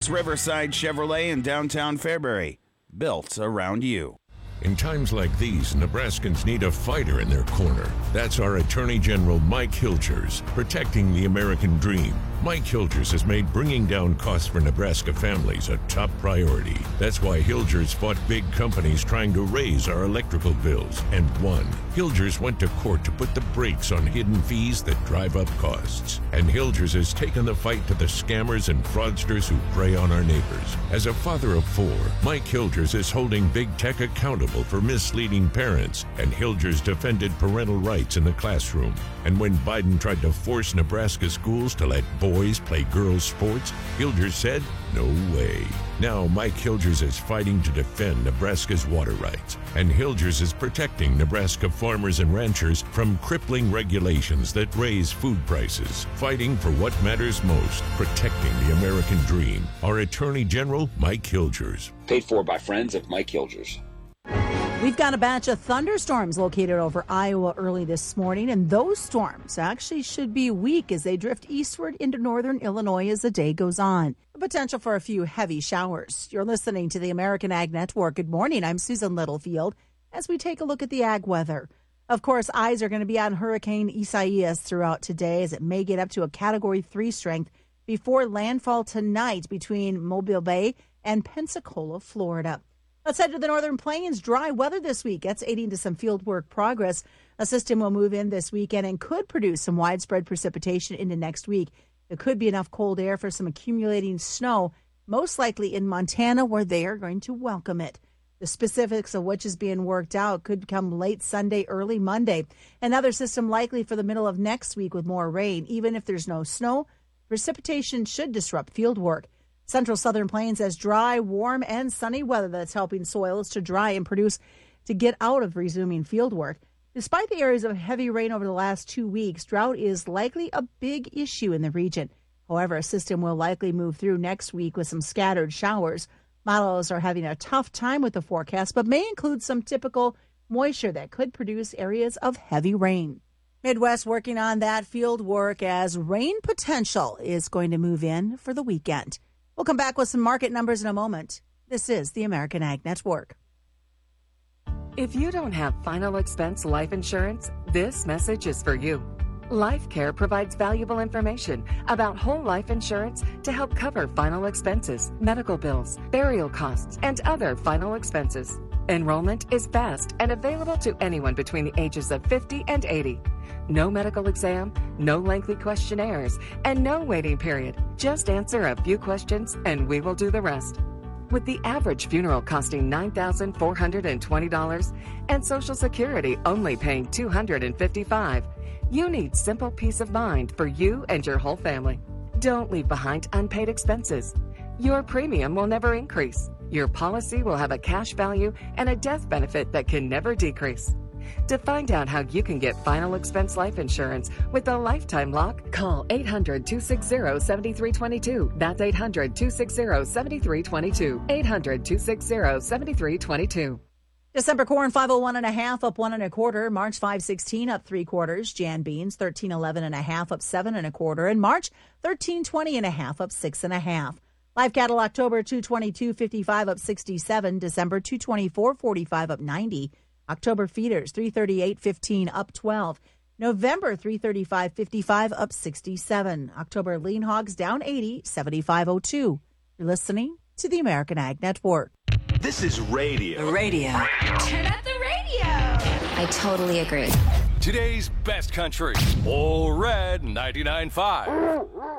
It's Riverside Chevrolet in downtown Fairbury. Built around you. In times like these, Nebraskans need a fighter in their corner. That's our Attorney General Mike Hilgers, protecting the American dream. Mike Hilgers has made bringing down costs for Nebraska families a top priority. That's why Hilgers fought big companies trying to raise our electrical bills and won. Hilgers went to court to put the brakes on hidden fees that drive up costs. And Hilgers has taken the fight to the scammers and fraudsters who prey on our neighbors. As a father of 4, Mike Hilgers is holding big tech accountable for misleading parents, and Hilgers defended parental rights in the classroom. And when Biden tried to force Nebraska schools to let boys play girls' sports, Hilgers said, no way. Now Mike Hilgers is fighting to defend Nebraska's water rights, and Hilgers is protecting Nebraska farmers and ranchers from crippling regulations that raise food prices, fighting for what matters most, protecting the American dream. Our Attorney General, Mike Hilgers. Paid for by friends of Mike Hilgers. We've got a batch of thunderstorms located over Iowa early this morning, and those storms actually should be weak as they drift eastward into northern Illinois as the day goes on. The potential for a few heavy showers. You're listening to the American Ag Network. Good morning. I'm Susan Littlefield as we take a look at the ag weather. Of course, eyes are going to be on Hurricane Isaias throughout today as it may get up to a Category 3 strength before landfall tonight between Mobile Bay and Pensacola, Florida. Let's head to the Northern Plains. Dry weather this week. That's aiding to some field work progress. A system will move in this weekend and could produce some widespread precipitation into next week. There could be enough cold air for some accumulating snow, most likely in Montana, where they are going to welcome it. The specifics of which is being worked out could come late Sunday, early Monday. Another system likely for the middle of next week with more rain. Even if there's no snow, precipitation should disrupt field work. Central Southern Plains has dry, warm, and sunny weather that's helping soils to dry and produce to get out of resuming field work. Despite the areas of heavy rain over the last 2 weeks, drought is likely a big issue in the region. However, a system will likely move through next week with some scattered showers. Models are having a tough time with the forecast, but may include some typical moisture that could produce areas of heavy rain. Midwest working on that field work as rain potential is going to move in for the weekend. We'll come back with some market numbers in a moment. This is the American Ag Network. If you don't have final expense life insurance, this message is for you. LifeCare provides valuable information about whole life insurance to help cover final expenses, medical bills, burial costs, and other final expenses. Enrollment is fast and available to anyone between the ages of 50 and 80. No medical exam, no lengthy questionnaires, and no waiting period. Just answer a few questions and we will do the rest. With the average funeral costing $9,420 and Social Security only paying $255, you need simple peace of mind for you and your whole family. Don't leave behind unpaid expenses. Your premium will never increase. Your policy will have a cash value and a death benefit that can never decrease. To find out how you can get final expense life insurance with a lifetime lock, call 800-260-7322. That's 800-260-7322. 800-260-7322. December corn 501.5 up 1 1/4. March 516 up 3/4. Jan beans 1311.5 up 7 1/4. And March 1320.5 up 6 1/2. Live cattle October 222.55 up 67. December 224.45 up 90. October feeders 338.15 up 12. November 335.55 up 67. October lean hogs down 80, 75.02. You're listening to the American Ag Network. This is radio. The radio. Turn up the radio. I totally agree. Today's best country. All Red 99.5.